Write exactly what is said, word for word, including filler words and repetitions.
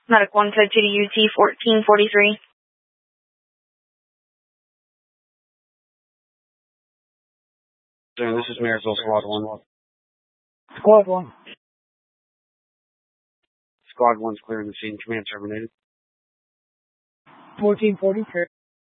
Medic one said to U T fourteen forty-three. Sir, this is Marysville Squad one. Squad one. Squad one's clearing the scene. Command terminated. fourteen forty-three.